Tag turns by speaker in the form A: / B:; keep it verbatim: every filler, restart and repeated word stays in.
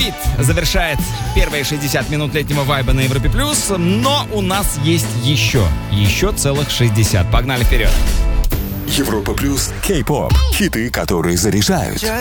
A: David завершает первые шестьдесят минут летнего вайба на Европе плюс, но у нас есть еще, еще целых шестьдесят. Погнали вперед.
B: Европа плюс Кей-поп. Хиты, которые заряжают.